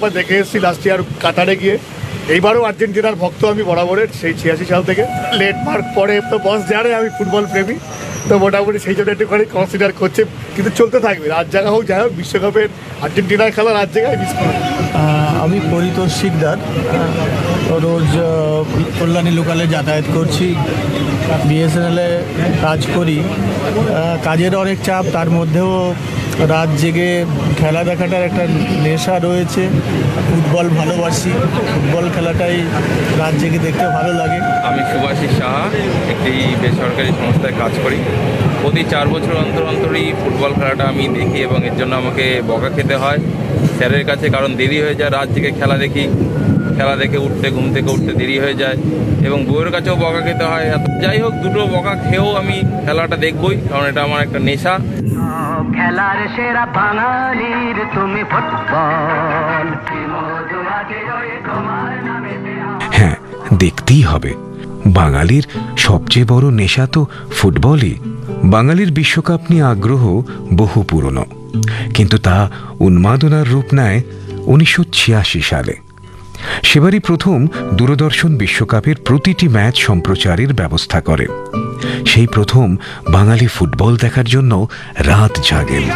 একবার দেখে এসেছি লাস্ট ইয়ার কাতারে গিয়ে। এইবারও আর্জেন্টিনার ভক্ত আমি বরাবরের, সেই 86 সাল থেকে। লেট মার্ক পরে তো বস জানে আমি ফুটবল প্রেমী, তো মোটামুটি সেই জন্য একটুখানি কনসিডার করছে, কিন্তু চলতে থাকবে। রাত জায়গা হোক যাই হোক, বিশ্বকাপের আর্জেন্টিনার খেলা রাত জায়গায় মিস করবে। আমি পরিতোষ শিকদার, রোজ কল্যাণী লোকালে যাতায়াত করছি, বিএসএনএলে কাজ করি। কাজের অনেক চাপ, তার মধ্যেও রাত জেগে খেলা দেখাটার একটা নেশা রয়েছে। ফুটবল ভালোবাসি, ফুটবল খেলাটাই রাত জেগে দেখতে ভালো লাগে। আমি সুভাষিস সাহা, একটি বেসরকারি সংস্থায় কাজ করি। প্রতি 4 বছর অন্তরই ফুটবল খেলাটা আমি দেখি এবং এর জন্য আমাকে বকা খেতে হয় স্যারের কাছে, কারণ দেরি হয়ে যায়। রাত জেগে খেলা দেখে ঘুম থেকে উঠতে দেরি হয়ে যায় এবং বউয়ের কাছেও বকা খেতে হয়। যাই হোক, দুটো বকা খেয়েও আমি খেলাটা দেখবই, কারণ এটা আমার একটা নেশা। খেলার সেরা বাঙালির তুমি ফুটবল। হ্যাঁ, দেখতেই হবে। বাঙালির সবচেয়ে বড় নেশা তো ফুটবলই। বাঙালির বিশ্বকাপ নিয়ে আগ্রহ বহু পুরনো, কিন্তু তা উন্মাদনার রূপ নেয় 1986 সালে। সেবারই প্রথম দূরদর্শন বিশ্বকাপের প্রতিটি ম্যাচ সম্প্রচারের ব্যবস্থা করে। সেই প্রথম বাঙালি ফুটবল দেখার জন্য রাত জাগেন।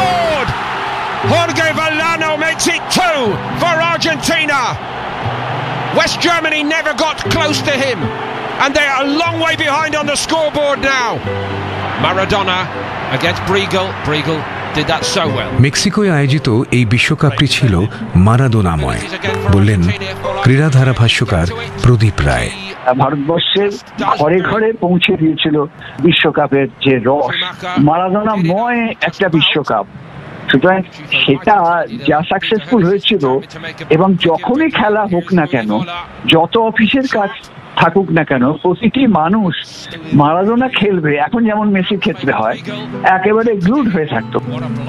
Jorge Vallano makes it 2 for Argentina. West Germany never got close to him, and they are a long way behind on the scoreboard now. Maradona against Briegel. Briegel did that so well. মেক্সিকোয় আয়োজিত এই বিশ্বকাপটি ছিল মারাদোনাময়, বললেন ক্রীড়া ধারাভাষ্যকার প্রদীপ রায়। ভারতবর্ষের ঘরে ঘরে পৌঁছে দিয়েছিল বিশ্বকাপের যে রস। মারাদোনাময় একটা বিশ্বকাপ, সুতরাং সেটা যা সাকসেসফুল হয়েছিল, এবং যখনই খেলা হোক না কেন, যত অফিসের কাজ থাকুক না কেন, প্রতিটি মানুষ মারাদোনা খেলবে, এখন যেমন মেসির ক্ষেত্রে হয়, একেবারে গ্লুড হয়ে থাকতো।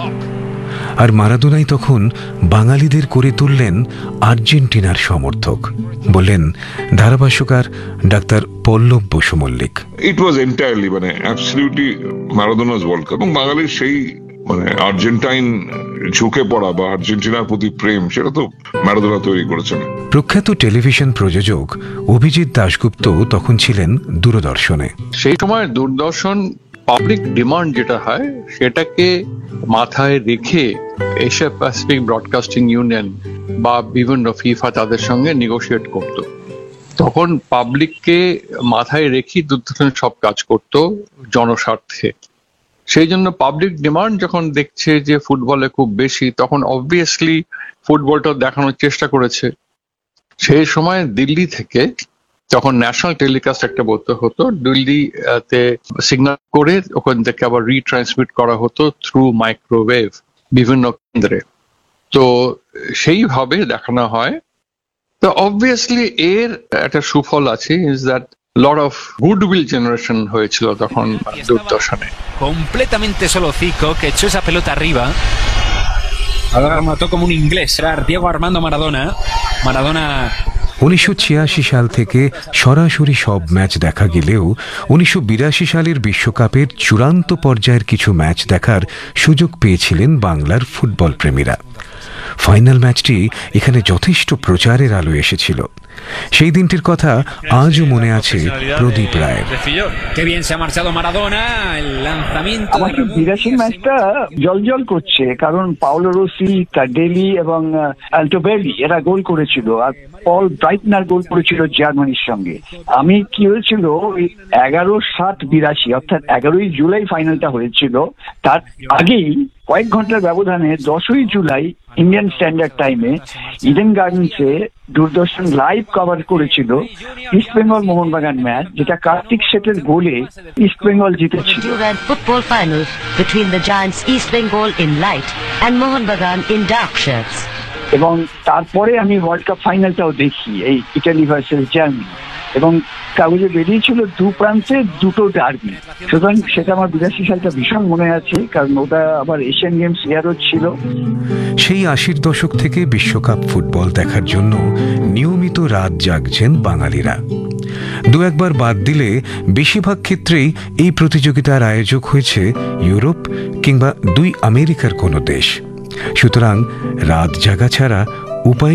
আর মারাদোনাই তখন বাঙালিদের করে তুললেন আর্জেন্টিনার সমর্থক, বললেন ধারাভাষ্যকার ডাক্তার পল্লব বসু মল্লিক। ইট ওয়াজ এন্টায়ারলি অ্যাবসলিউটলি মারাদোনাস ওয়ার্ল্ড কাপ, এবং বাঙালির সেই আর্জেন্টাইন ঝুঁকে পড়া বা আর্জেন্টিনার প্রতি প্রেম, সেটা তো ম্যারাডোনা তৈরি করেছেন। প্রখ্যাত টেলিভিশন প্রযোজক অভিজিৎ দাশগুপ্ত তখন ছিলেন দূরদর্শনে। সেই সময় দূরদর্শন পাবলিক ডিমান্ড যেটা হয় সেটাকে মাথায় রেখে এশিয়া প্যাসিফিক ব্রডকাস্টিং ইউনিয়ন বা বিভিন্ন ফিফা তাদের সঙ্গে নেগোশিয়েট করত। তখন পাবলিককে মাথায় রেখে দূরদর্শন সব কাজ করত জনস্বার্থে। সেই জন্য পাবলিক ডিমান্ড যখন দেখছে যে ফুটবলে খুব বেশি, তখন অবভিয়াসলি ফুটবলটা দেখানোর চেষ্টা করেছে। সেই সময় দিল্লি থেকে তখন ন্যাশনাল টেলিকাস্ট একটা বলতে হতো, দিল্লিতে সিগন্যাল করে ওখান থেকে আবার রিট্রান্সমিট করা হতো থ্রু মাইক্রোওয়েভ বিভিন্ন কেন্দ্রে। তো সেইভাবে দেখানো হয়। তো অবভিয়াসলি এর একটা সুফল আছে, is that lot of goodwill generation হয়েছিল তখন দূরদর্শনে। Completamente solo Zico, que echó esa pelota arriba. Ahora remató como un inglés. Era Diego Armando Maradona. 1986 সাল থেকে সরাসরি সব ম্যাচ দেখা গেলেও 1982 সালের বিশ্বকাপের চূড়ান্ত পর্যায়ের কিছু ম্যাচ দেখার সুযোগ পেয়েছিলেন বাংলার ফুটবল প্রেমীরা। ফাইনাল ম্যাচটি এখানে যথেষ্ট প্রচারের আলো এসেছিল। সেই দিনটির কথা আজও মনে আছে প্রদীপ রায়ের। আমাকে 82 ম্যাচটা জলজল করছে, কারণ পাওলো রসি, তারডেলি এবং অ্যালটোবেলি এরা গোল করেছিল, আর পল ব্রাইটনার গোল করেছিল জার্মানির সঙ্গে। আমি কি হয়েছিল, ওই 11/7/82 অর্থাৎ 11ই জুলাই ফাইনালটা হয়েছিল। তার আগেই কয়েক ঘন্টার ব্যবধানে 10ই জুলাই ইন্ডিয়ান স্ট্যান্ডার্ড টাইমে ইডেন গার্ডেন্সে দূরদর্শন লাইভ কভার করেছিল ইস্ট বেঙ্গল মোহনবাগান ম্যাচ, যেটা কার্তিক শেঠের গোলে ইস্ট বেঙ্গল জিতেছিল। Football finals between the giants east Bengal in light and Mohun Bagan in dark shorts. এবং তারপরে আমি ওয়ার্ল্ড কাপ ফাইনালটাও দেখি, এই ইটালি ভার্সেস জার্মানি, এবং কাগজে বেরিয়েছিল দু প্রান্তে দুটো ডার্বি। সুতরাং সেটা আমার 82 সালটা ভীষণ মনে আছে, কারণ ওটা আবার এশিয়ান গেমস ইয়ারও ছিল। সেই 80-র দশক থেকে বিশ্বকাপ ফুটবল দেখার জন্য নিয়মিত রাত জাগছেন বাঙালিরা। দু একবার বাদ দিলে বেশিরভাগ ক্ষেত্রেই এই প্রতিযোগিতার আয়োজক হয়েছে ইউরোপ কিংবা 2 আমেরিকার কোনো দেশ। সুতরাং রাত জাগা ছাড়া উপায়